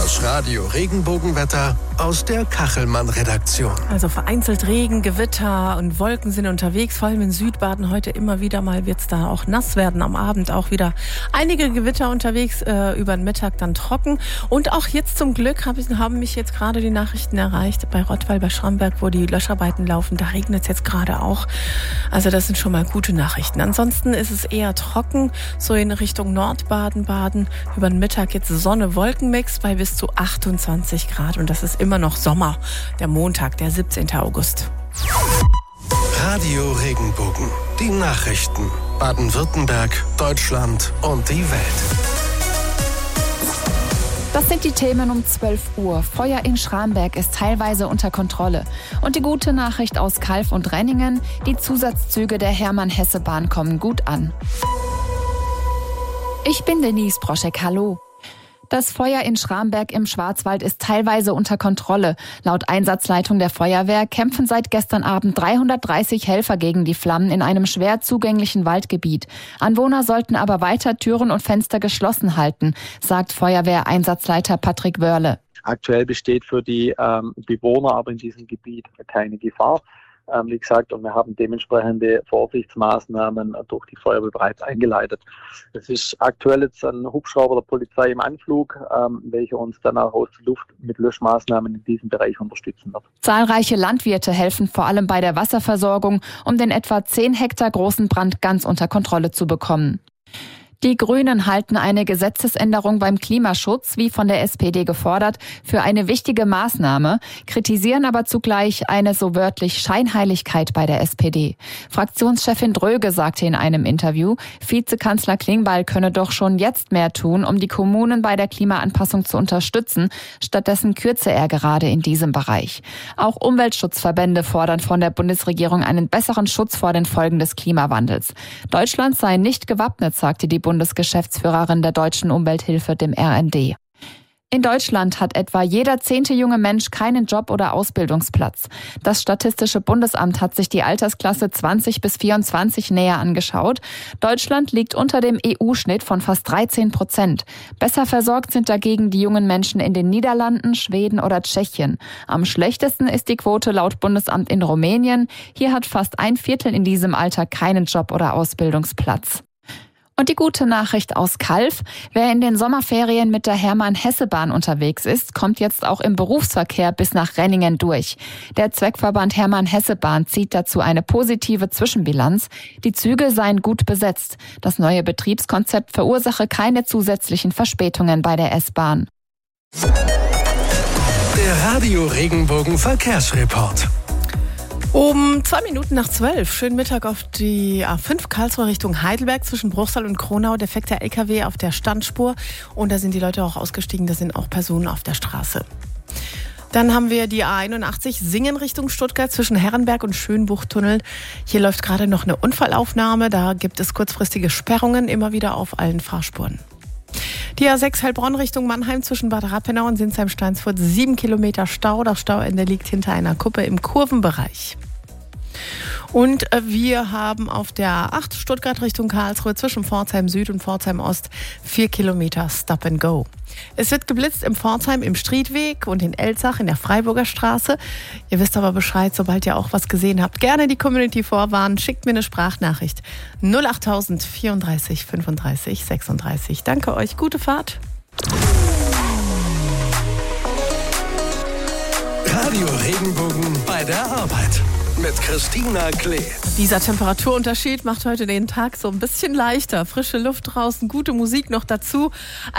Das Radio Regenbogenwetter aus der Kachelmann-Redaktion. Also vereinzelt Regen, Gewitter und Wolken sind unterwegs. Vor allem in Südbaden heute immer wieder mal wird es da auch nass werden. Am Abend auch wieder einige Gewitter unterwegs, über den Mittag dann trocken. Und auch jetzt zum Glück haben mich jetzt gerade die Nachrichten erreicht bei Rottweil, bei Schramberg, wo die Löscharbeiten laufen. Da regnet es jetzt gerade auch. Also das sind schon mal gute Nachrichten. Ansonsten ist es eher trocken, so in Richtung Nordbaden-Baden. Über den Mittag jetzt Sonne-Wolkenmix bei bis zu 28 Grad. Und das ist immer noch Sommer. Der Montag, der 17. August. Radio Regenbogen. Die Nachrichten. Baden-Württemberg, Deutschland und die Welt. Das sind die Themen um 12 Uhr. Feuer in Schramberg ist teilweise unter Kontrolle. Und die gute Nachricht aus Calw und Renningen, die Zusatzzüge der Hermann-Hesse-Bahn kommen gut an. Ich bin Denise Broschek, hallo. Das Feuer in Schramberg im Schwarzwald ist teilweise unter Kontrolle. Laut Einsatzleitung der Feuerwehr kämpfen seit gestern Abend 330 Helfer gegen die Flammen in einem schwer zugänglichen Waldgebiet. Anwohner sollten aber weiter Türen und Fenster geschlossen halten, sagt Feuerwehreinsatzleiter Patrick Wörle. Aktuell besteht für die Bewohner aber in diesem Gebiet keine Gefahr. Wie gesagt, und wir haben dementsprechende Vorsichtsmaßnahmen durch die Feuerwehr bereits eingeleitet. Es ist aktuell jetzt ein Hubschrauber der Polizei im Anflug, welcher uns dann auch aus der Luft mit Löschmaßnahmen in diesem Bereich unterstützen wird. Zahlreiche Landwirte helfen vor allem bei der Wasserversorgung, um den etwa 10 Hektar großen Brand ganz unter Kontrolle zu bekommen. Die Grünen halten eine Gesetzesänderung beim Klimaschutz, wie von der SPD gefordert, für eine wichtige Maßnahme, kritisieren aber zugleich eine so wörtlich Scheinheiligkeit bei der SPD. Fraktionschefin Dröge sagte in einem Interview, Vizekanzler Klingbeil könne doch schon jetzt mehr tun, um die Kommunen bei der Klimaanpassung zu unterstützen. Stattdessen kürze er gerade in diesem Bereich. Auch Umweltschutzverbände fordern von der Bundesregierung einen besseren Schutz vor den Folgen des Klimawandels. Deutschland sei nicht gewappnet, sagte die Bundesgeschäftsführerin der Deutschen Umwelthilfe dem RND. In Deutschland hat etwa jeder 10. junge Mensch keinen Job oder Ausbildungsplatz. Das Statistische Bundesamt hat sich die Altersklasse 20 bis 24 näher angeschaut. Deutschland liegt unter dem EU-Schnitt von fast 13%. Besser versorgt sind dagegen die jungen Menschen in den Niederlanden, Schweden oder Tschechien. Am schlechtesten ist die Quote laut Bundesamt in Rumänien. Hier hat fast ein Viertel in diesem Alter keinen Job oder Ausbildungsplatz. Und die gute Nachricht aus Calw: Wer in den Sommerferien mit der Hermann-Hesse-Bahn unterwegs ist, kommt jetzt auch im Berufsverkehr bis nach Renningen durch. Der Zweckverband Hermann-Hesse-Bahn zieht dazu eine positive Zwischenbilanz. Die Züge seien gut besetzt. Das neue Betriebskonzept verursache keine zusätzlichen Verspätungen bei der S-Bahn. Der Radio Regenbogen Verkehrsreport. Um 2 Minuten nach 12, schönen Mittag auf die A5 Karlsruhe Richtung Heidelberg zwischen Bruchsal und Kronau. Defekter LKW auf der Standspur und da sind die Leute auch ausgestiegen, da sind auch Personen auf der Straße. Dann haben wir die A81 Singen Richtung Stuttgart zwischen Herrenberg und Schönbuchtunnel. Hier läuft gerade noch eine Unfallaufnahme, da gibt es kurzfristige Sperrungen immer wieder auf allen Fahrspuren. Die A6 Heilbronn Richtung Mannheim zwischen Bad Rappenau und Sinsheim-Steinsfurt 7 Kilometer Stau. Das Stauende liegt hinter einer Kuppe im Kurvenbereich. Und wir haben auf der A8 Stuttgart Richtung Karlsruhe zwischen Pforzheim Süd und Pforzheim Ost 4 Kilometer Stop and Go. Es wird geblitzt im Pforzheim im Striedweg und in Elzach in der Freiburger Straße. Ihr wisst aber Bescheid, sobald ihr auch was gesehen habt. Gerne die Community vorwarnen, schickt mir eine Sprachnachricht. 08000 34 35 36. Danke euch, gute Fahrt. Radio Regenbogen bei der Arbeit mit Christina Klee. Dieser Temperaturunterschied macht heute den Tag so ein bisschen leichter. Frische Luft draußen, gute Musik noch dazu.